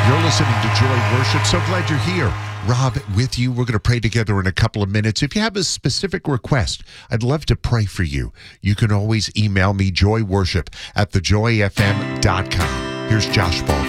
You're listening to Joy Worship. So glad you're here. Rob with you. We're going to pray together in a couple of minutes. If you have a specific request, I'd love to pray for you. You can always email me, joyworship@thejoyfm.com. Here's Josh Baldwin.